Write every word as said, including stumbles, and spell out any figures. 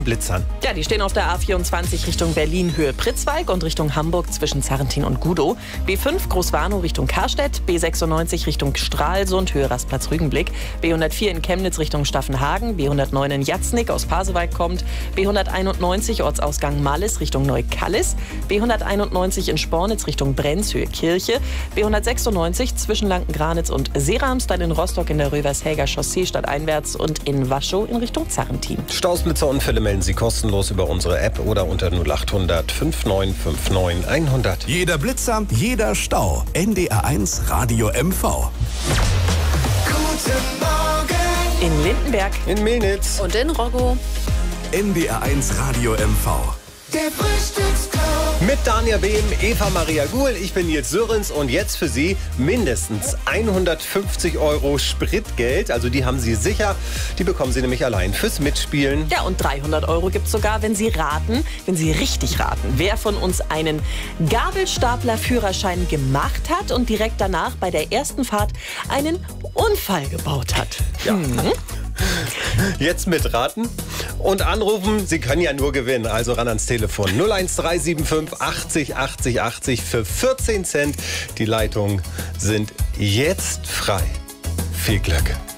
Blitzern. Ja, die stehen auf der A vierundzwanzig Richtung Berlin Höhe Pritzwalk und Richtung Hamburg zwischen Sarrentin und Gudow. B fünf Großwarnow Richtung Karstedt, B sechsundneunzig Richtung Stralsund Höhe Rastplatz Rügenblick, B hundertvier in Chemnitz Richtung Staffenhagen, B hundertneun in Jatznick aus Pasewalk kommt, B hunderteinundneunzig Ortsausgang Mallis Richtung Neukallis, B hunderteinundneunzig in Spornitz Richtung Brenz Höhe Kirche, B hundertsechsundneunzig zwischen Lanken-Granitz und Seerams, dann in Rostock in der Rövershäger Chaussee stadteinwärts und in Waschow in Richtung Sarrentin. Staus, Blitzer, Unfälle melden Sie kostenlos über unsere App oder unter null acht hundert fünfundneunzig fünfundneunzig hundert. Jeder Blitzer, jeder Stau. N D R eins Radio M V. Guten Morgen! In Lindenberg In Melnitz. und in Roggow. N D R eins Radio M V. Der Frühstücksclub. Mit Dania Behm, Eva Maria Guhl, ich bin Nils Sörens und jetzt für Sie mindestens hundertfünfzig Euro Spritgeld. Also die haben Sie sicher. Die bekommen Sie nämlich allein fürs Mitspielen. Ja, und dreihundert Euro gibt es sogar, wenn Sie raten, wenn Sie richtig raten, wer von uns einen Gabelstapler-Führerschein gemacht hat und direkt danach bei der ersten Fahrt einen Unfall gebaut hat. Ja. Mhm. Jetzt mitraten und anrufen. Sie können ja nur gewinnen. Also ran ans Telefon. null eins drei sieben fünf achtzig achtzig achtzig für vierzehn Cent. Die Leitungen sind jetzt frei. Viel Glück.